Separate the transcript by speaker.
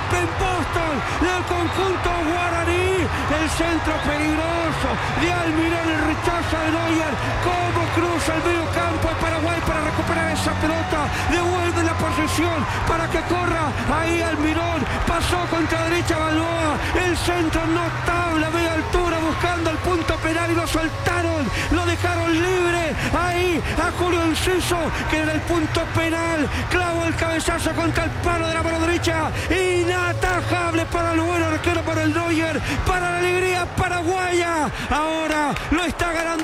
Speaker 1: golpe en Boston del conjunto guaraní. El centro peligroso de Almirón, el rechazo de Neuer. Cómo cruza el medio campo el Paraguay para recuperar esa pelota. Devuelve la posesión para que corra ahí Almirón. Pasó contra derecha Balboa. El centro notable a media altura buscando el punto penal y lo soltaron. Lo dejaron libre ahí a Julio Enciso, que era el punto penal. Clavó el cabezazo contra el palo de la mano derecha. Inatajable para el buen arquero, para el Neuer, para la alegría paraguaya. Ahora lo está ganando